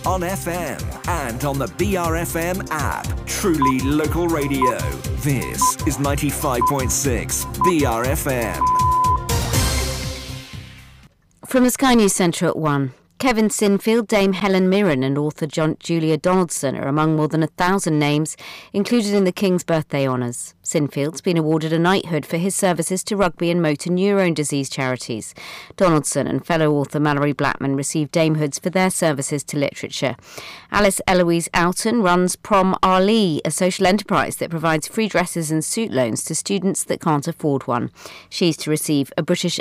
on FM and on the BRFM app. Truly local radio. This is 95.6 BRFM. From the Sky News Centre at 1. Kevin Sinfield, Dame Helen Mirren and author Julia Donaldson are among more than 1,000 names included in the King's birthday honours. Sinfield's been awarded a knighthood for his services to rugby and motor neurone disease charities. Donaldson and fellow author Mallory Blackman received damehoods for their services to literature. Alice Eloise Oughton runs Prom Ali, a social enterprise that provides free dresses and suit loans to students that can't afford one. She's to receive a British